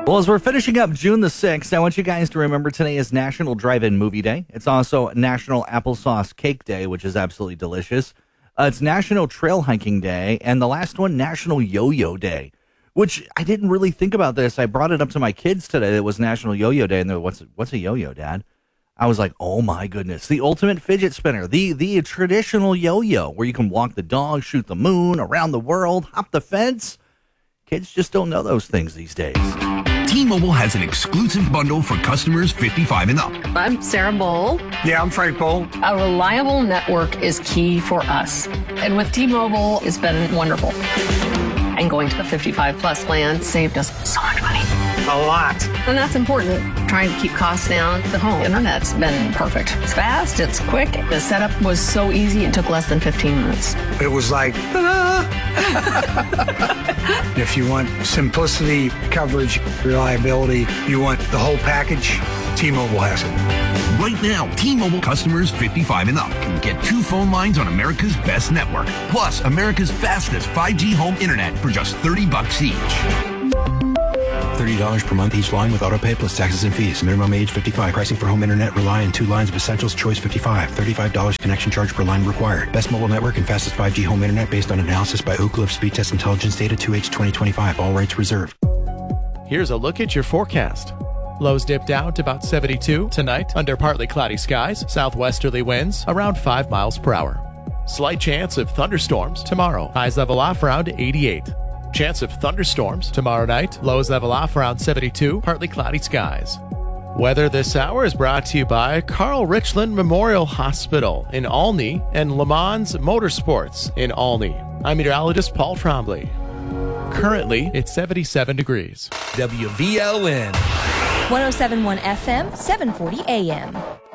Well, as we're finishing up June the 6th, I want you guys to remember today is National Drive-In Movie Day. It's also National Applesauce Cake Day, which is absolutely delicious. It's National Trail Hiking Day, and the last one, National Yo-Yo Day, which I didn't really think about this. I brought it up to my kids today. It was National Yo-Yo Day, and they're, what's a yo-yo, Dad? I was like, oh my goodness, the ultimate fidget spinner, the traditional yo-yo, where you can walk the dog, shoot the moon, around the world, hop the fence. Kids just don't know those things these days. T-Mobile has an exclusive bundle for customers 55 and up. I'm Sarah Bowl. Yeah, I'm Frank Bowl. A reliable network is key for us. And with T-Mobile, it's been wonderful. And going to the 55 plus plan saved us so much money. A lot. And that's important. Trying to keep costs down. The home internet's been perfect. It's fast, it's quick. The setup was so easy, it took less than 15 minutes. It was like, ta-da! If you want simplicity, coverage, reliability, you want the whole package, T-Mobile has it. Right now, T-Mobile customers 55 and up can get 2 phone lines on America's best network, plus America's fastest 5G home internet for just $30 each. $30 per month each line with autopay plus taxes and fees. Minimum age 55. Pricing for home internet rely on 2 lines of Essentials Choice 55. $35 connection charge per line required. Best mobile network and fastest 5G home internet based on analysis by Oak Cliff Speed Test Intelligence data 2H 2025. All rights reserved. Here's a look at your forecast. Lows dip down to about 72 tonight under partly cloudy skies. Southwesterly winds around 5 miles per hour. Slight chance of thunderstorms tomorrow. Highs level off around 88. Chance of thunderstorms tomorrow night. Lows level off around 72. Partly cloudy skies. Weather this hour is brought to you by Carl Richland Memorial Hospital in Olney and Le Mans Motorsports in Olney. I'm meteorologist Paul Trombley. Currently, it's 77 degrees. WVLN. 107.1 FM, 740 AM.